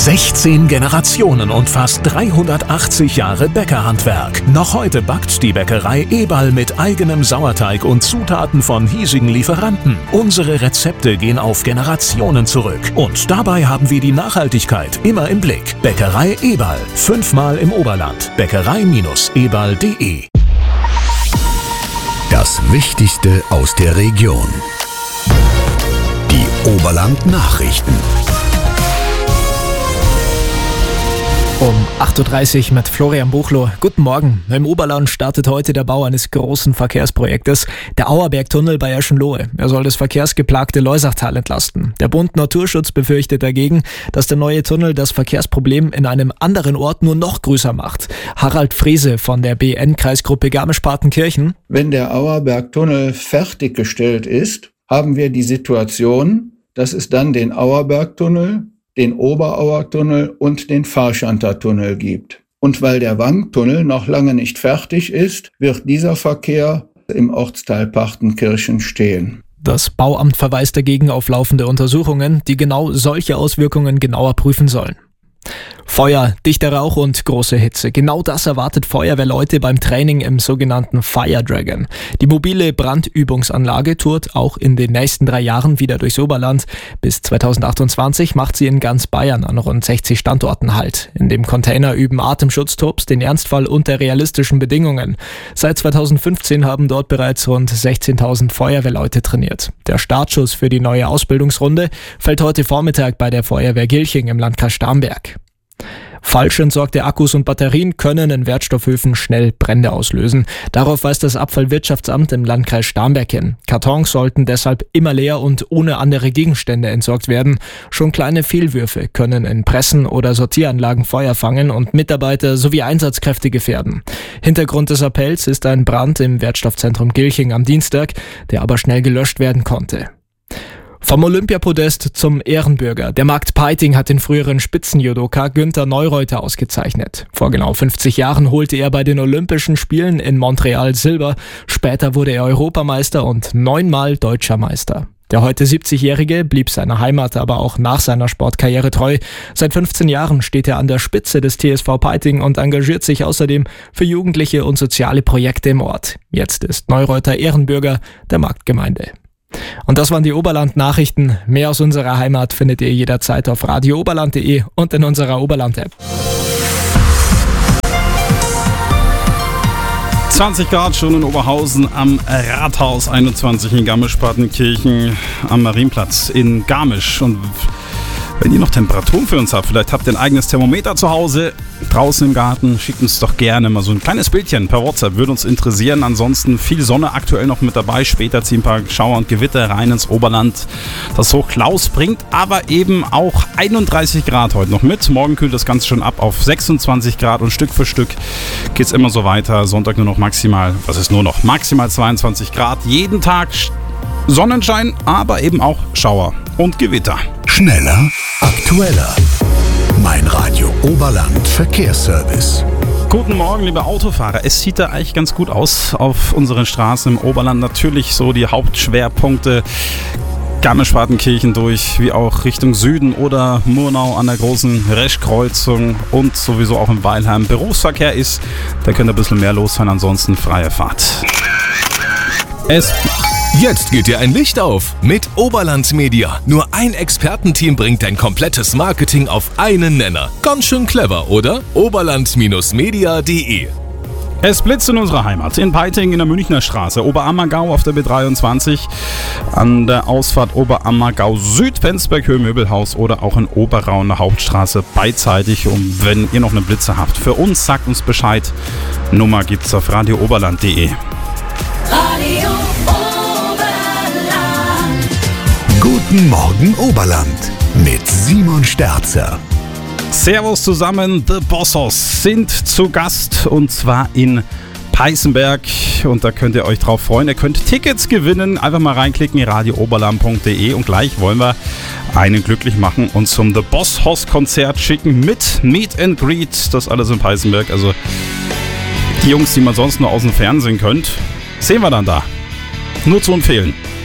16 Generationen und fast 380 Jahre Bäckerhandwerk. Noch heute backt die Bäckerei Eberl mit eigenem Sauerteig und Zutaten von hiesigen Lieferanten. Unsere Rezepte gehen auf Generationen zurück. Und dabei haben wir die Nachhaltigkeit immer im Blick. Bäckerei Eberl, 5-mal im Oberland. Bäckerei-eberl.de. Das Wichtigste aus der Region. Die Oberland-Nachrichten. Um 8.30 Uhr mit Florian Buchloh. Guten Morgen. Im Oberland startet heute der Bau eines großen Verkehrsprojektes, der Auerbergtunnel bei Eschenlohe. Er soll das verkehrsgeplagte Loisachtal entlasten. Der Bund Naturschutz befürchtet dagegen, dass der neue Tunnel das Verkehrsproblem in einem anderen Ort nur noch größer macht. Harald Frese von der BN-Kreisgruppe Garmisch-Partenkirchen. Wenn der Auerbergtunnel fertiggestellt ist, haben wir die Situation, dass es dann den Auerbergtunnel, den Oberauertunnel und den Farschanter-Tunnel gibt. Und weil der Wangtunnel noch lange nicht fertig ist, wird dieser Verkehr im Ortsteil Partenkirchen stehen. Das Bauamt verweist dagegen auf laufende Untersuchungen, die genau solche Auswirkungen genauer prüfen sollen. Feuer, dichter Rauch und große Hitze. Genau das erwartet Feuerwehrleute beim Training im sogenannten Fire Dragon. Die mobile Brandübungsanlage tourt auch in den nächsten 3 Jahren wieder durchs Oberland. Bis 2028 macht sie in ganz Bayern an rund 60 Standorten Halt. In dem Container üben Atemschutztrupps den Ernstfall unter realistischen Bedingungen. Seit 2015 haben dort bereits rund 16.000 Feuerwehrleute trainiert. Der Startschuss für die neue Ausbildungsrunde fällt heute Vormittag bei der Feuerwehr Gilching im Landkreis Starnberg. Falsch entsorgte Akkus und Batterien können in Wertstoffhöfen schnell Brände auslösen. Darauf weist das Abfallwirtschaftsamt im Landkreis Starnberg hin. Kartons sollten deshalb immer leer und ohne andere Gegenstände entsorgt werden. Schon kleine Fehlwürfe können in Pressen oder Sortieranlagen Feuer fangen und Mitarbeiter sowie Einsatzkräfte gefährden. Hintergrund des Appells ist ein Brand im Wertstoffzentrum Gilching am Dienstag, der aber schnell gelöscht werden konnte. Vom Olympiapodest zum Ehrenbürger. Der Markt Peiting hat den früheren Spitzenjudoka Günther Neureuter ausgezeichnet. Vor genau 50 Jahren holte er bei den Olympischen Spielen in Montreal Silber. Später wurde er Europameister und 9-mal Deutscher Meister. Der heute 70-Jährige blieb seiner Heimat aber auch nach seiner Sportkarriere treu. Seit 15 Jahren steht er an der Spitze des TSV Peiting und engagiert sich außerdem für Jugendliche und soziale Projekte im Ort. Jetzt ist Neureuter Ehrenbürger der Marktgemeinde. Und das waren die Oberland-Nachrichten. Mehr aus unserer Heimat findet ihr jederzeit auf radiooberland.de und in unserer Oberland-App. 20 Grad schon in Oberhausen am Rathaus, 21 in Garmisch-Partenkirchen am Marienplatz in Garmisch. Und wenn ihr noch Temperaturen für uns habt, vielleicht habt ihr ein eigenes Thermometer zu Hause, draußen im Garten, schickt uns doch gerne mal so ein kleines Bildchen per WhatsApp, würde uns interessieren. Ansonsten viel Sonne aktuell noch mit dabei, später ziehen ein paar Schauer und Gewitter rein ins Oberland. Das Hochklaus bringt aber eben auch 31 Grad heute noch mit. Morgen kühlt das Ganze schon ab auf 26 Grad und Stück für Stück geht es immer so weiter. Sonntag nur noch maximal 22 Grad. Jeden Tag Sonnenschein, aber eben auch Schauer und Gewitter. Schneller, aktueller. Mein Radio Oberland Verkehrsservice. Guten Morgen, liebe Autofahrer. Es sieht da eigentlich ganz gut aus auf unseren Straßen im Oberland. Natürlich so die Hauptschwerpunkte Garmisch-Partenkirchen durch, wie auch Richtung Süden oder Murnau an der großen Reschkreuzung und sowieso auch in Weilheim. Berufsverkehr ist, da könnte ein bisschen mehr los sein, ansonsten freie Fahrt. Jetzt geht dir ein Licht auf mit Oberland Media. Nur ein Expertenteam bringt dein komplettes Marketing auf einen Nenner. Ganz schön clever, oder? Oberland-media.de. Es blitzt in unserer Heimat. In Peiting in der Münchner Straße, Oberammergau auf der B23, an der Ausfahrt Oberammergau Süd, Penzberg, Höhe Möbelhaus oder auch in Oberau in der Hauptstraße beidseitig. Und wenn ihr noch eine Blitze habt, für uns sagt uns Bescheid. Nummer gibt's auf radiooberland.de. Radio Guten Morgen Oberland mit Simon Sterzer. Servus zusammen, The Bossos sind zu Gast und zwar in Peißenberg und da könnt ihr euch drauf freuen. Ihr könnt Tickets gewinnen, einfach mal reinklicken, radiooberland.de und gleich wollen wir einen glücklich machen und zum The Bossos Konzert schicken mit Meet and Greet, das alles in Peißenberg. Also die Jungs, die man sonst nur aus dem Fernsehen kennt, sehen wir dann da. Nur zu empfehlen.